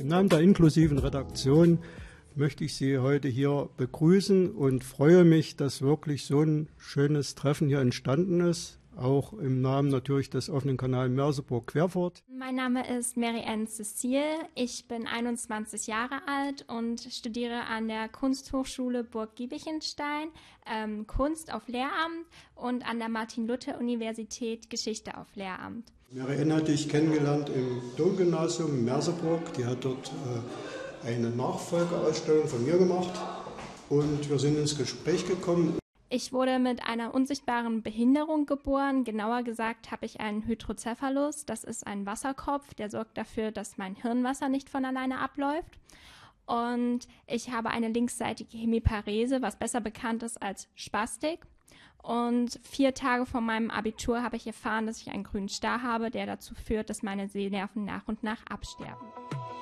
Im Namen der inklusiven Redaktion möchte ich Sie heute hier begrüßen und freue mich, dass wirklich so ein schönes Treffen hier entstanden ist. Auch im Namen natürlich des offenen Kanal Merseburg-Querfurt. Mein Name ist Mary-Ann Cecile. Ich bin 21 Jahre alt und studiere an der Kunsthochschule Burg Giebichenstein Kunst auf Lehramt und an der Martin-Luther-Universität Geschichte auf Lehramt. Mary-Ann hatte ich kennengelernt im Domgymnasium in Merseburg. Die hat dort eine Nachfolgeausstellung von mir gemacht und wir sind ins Gespräch gekommen. Ich wurde mit einer unsichtbaren Behinderung geboren. Genauer gesagt habe ich einen Hydrocephalus. Das ist ein Wasserkopf, der sorgt dafür, dass mein Hirnwasser nicht von alleine abläuft. Und ich habe eine linksseitige Hemiparese, was besser bekannt ist als Spastik. Und 4 Tage vor meinem Abitur habe ich erfahren, dass ich einen grünen Star habe, der dazu führt, dass meine Sehnerven nach und nach absterben.